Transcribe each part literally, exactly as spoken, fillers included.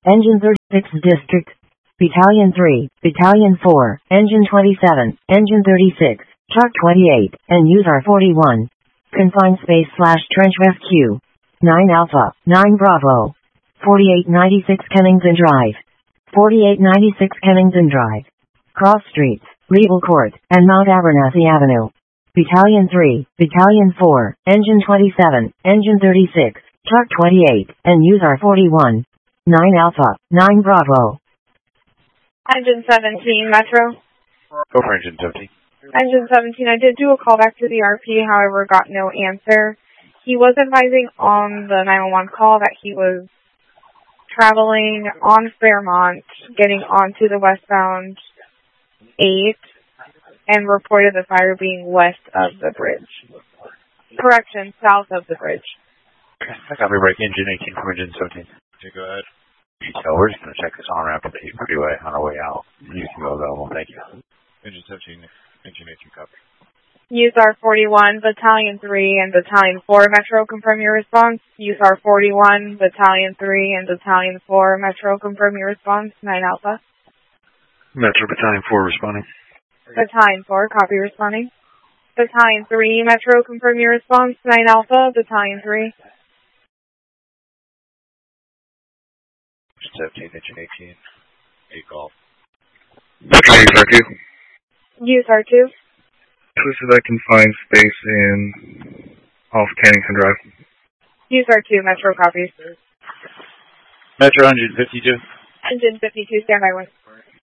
Engine thirty-sixth District, Battalion three, Battalion four, Engine twenty-seven, Engine thirty-six, Truck twenty-eight, and User forty-one. Confined space slash trench rescue. nine Alpha, nine Bravo. forty-eight ninety-six Kennington Drive. forty-eight ninety-six Kennington Drive. Cross Streets, Regal Court, and Mount Abernathy Avenue. Battalion three, Battalion four, Engine twenty-seven, Engine thirty-six, Truck twenty-eight, and User forty-one. nine Alpha, nine Bravo. Engine seventeen, Metro. Go for Engine seventeen. Engine seventeen, I did do a call back to the R P, however, got no answer. He was advising on the nine one one call that he was traveling on Fairmont, getting onto the westbound eight, and reported the fire being west of the bridge. Correction, south of the bridge. Okay, I got me break Engine eighteen from Engine seventeen. Okay, go ahead. So we're just going to check this on ramp to the freeway on our way out. You can go available. Thank you. Engine seventeen, Engine eighteen, copy. User forty-one, Battalion three, and Battalion four, Metro, confirm your response. User forty-one, Battalion three, and Battalion four, Metro, confirm your response. nine Alpha. Metro Battalion four responding. Battalion four, copy responding. Battalion three, Metro, confirm your response. nine Alpha, Battalion three. seventeen, Engine eighteen, eight Golf. Metro, User two. User two. Twisted that confined space in off Cannington Drive. User two, Metro, copies. Metro Engine fifty-two. Engine fifty-two, standby one.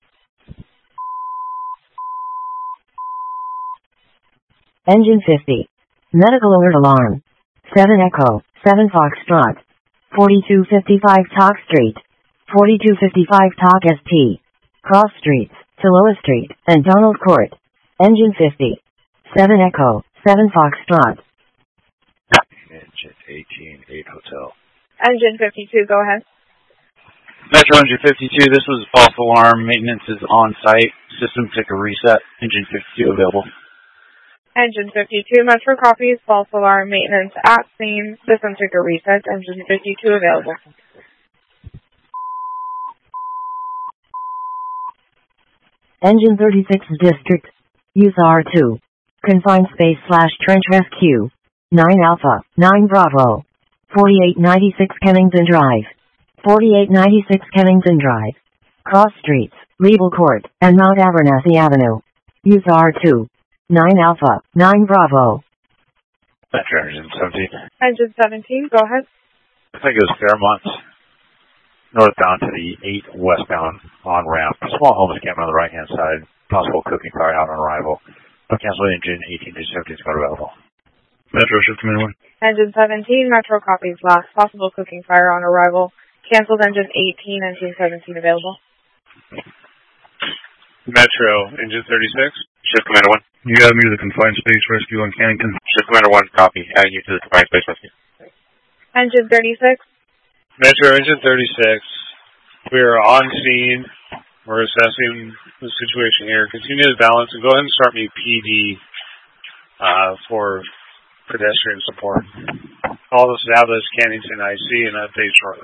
Engine fifty. Medical alert alarm. seven Echo, seven Foxtrot. forty-two fifty-five Talk Street. forty-two fifty-five Talk S T. Cross Streets, Taloa Street, and Donald Court. Engine fifty. seven Echo, seven Foxtrot. Engine eighteen, eight Hotel. Engine fifty-two, go ahead. Metro Engine fifty-two, this was false alarm. Maintenance is on site. System ticker reset. Engine fifty-two available. Engine fifty-two, Metro, copies. False alarm, maintenance at scene. System ticker reset. Engine fifty-two available. Engine thirty-sixth District, User R two. Confined space slash trench rescue. nine Alpha, nine Bravo. forty-eight ninety-six Kennington Drive. forty-eight ninety-six Kennington Drive. Cross Streets, Regal Court, and Mount Abernathy Avenue. User R two. nine Alpha, nine Bravo. Metro Engine seventeen. Engine seventeen, go ahead. I think it was Fairmont. Northbound to the eight westbound on ramp. Small home camp on the right hand side. Possible cooking fire out on arrival. Cancel Engine eighteen to seventeen is available. Metro, shift to one. Engine seventeen, Metro, copies. Last possible cooking fire on arrival. Cancelled Engine eighteen, Engine seventeen available. Metro, Engine thirty-six. Shift Commander one. You have me to the confined space rescue on Cannington. Shift Commander one, copy. Adding you to the confined space rescue. Engine thirty-six. Metro, Engine thirty-six. We are on scene. We're assessing the situation here. Continue to balance and go ahead and start me P D uh, for pedestrian support. Call to establish Cannington I C and update shortly.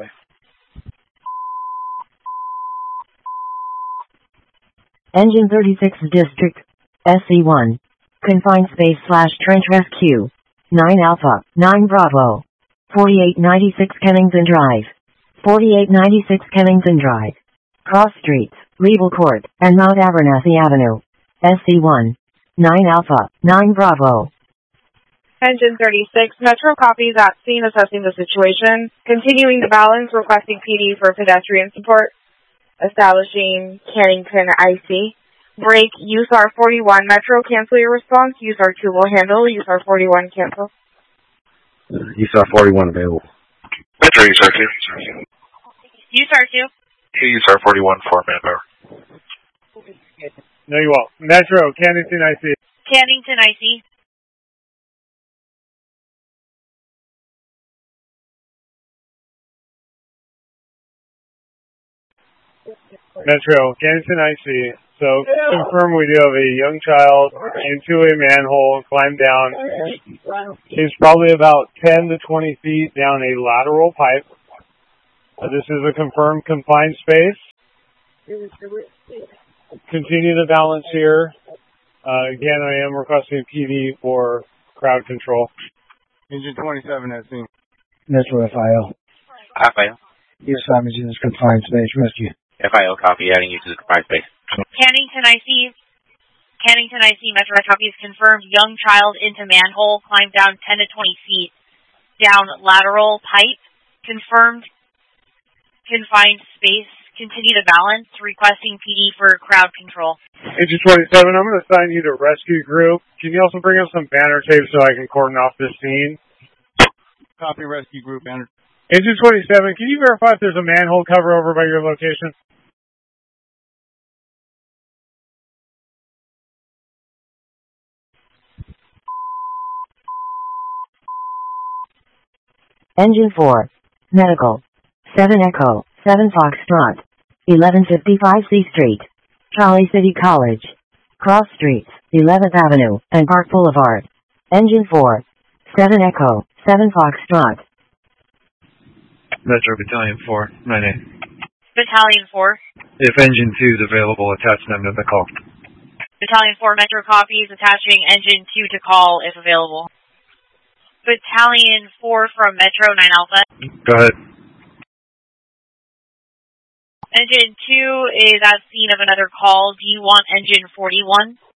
Engine thirty-sixth District, S C one. Confined space slash trench rescue. nine Alpha, nine Bravo. forty-eight ninety-six Kennington Drive. forty-eight ninety-six Kennington Drive. Cross Streets, Regal Court, and Mount Abernathy Avenue. S C one. nine Alpha, nine Bravo. Engine thirty-six, Metro, copies at scene assessing the situation. Continuing to balance, requesting P D for pedestrian support. Establishing Cannington I C. Break, U S A R forty-one, Metro, cancel your response. U S A R two will handle. U S A R forty-one, cancel. U S A R forty-one available. Metro U S A R two. U S A R two. U S A R forty-one, four manpower. No, you won't. Metro, Cannington I C. Cannington I C. Metro, Cannington I C. So, confirm we do have a young child into a manhole, climbed down. He's probably about ten to twenty feet down a lateral pipe. Uh, this is a confirmed confined space. Continue the balance here. Uh, again, I am requesting P D for crowd control. Engine twenty-seven has seen. Metro F I O. F I O. Your assignment is in this confined space. Rescue. F I O, copy. Adding you to the confined space. Cannington, I see. Cannington, I see. Metro copies confirmed. Young child into manhole. Climbed down ten to twenty feet. Down lateral pipe. Confirmed. Confined space. Continue to balance. Requesting P D for crowd control. Engine twenty-seven, I'm going to assign you to rescue group. Can you also bring up some banner tape so I can cordon off this scene? Copy, rescue group. Banner. Engine twenty-seven, can you verify if there's a manhole cover over by your location? Engine four. Medical. seven Echo. seven Foxtrot. eleven fifty-five C Street. Charlie City College. Cross Streets. eleventh Avenue and Park Boulevard. Engine four. seven Echo. seven Foxtrot. Metro Battalion four, nine eight. Battalion four. If Engine two is available, attach them to the call. Battalion four, Metro copies. Attaching Engine two to call if available. Battalion four from Metro, nine Alpha. Go ahead. Engine two is at scene of another call. Do you want Engine forty-one?